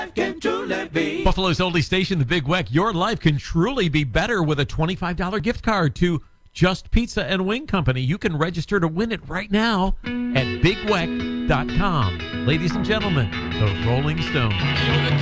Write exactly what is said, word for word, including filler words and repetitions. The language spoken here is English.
Can truly be. Buffalo's oldie station, the Big Weck. Your life can truly be better with a twenty-five dollars gift card to Just Pizza and Wing Company. You can register to win it right now at big weck dot com. Ladies and gentlemen, the Rolling Stones.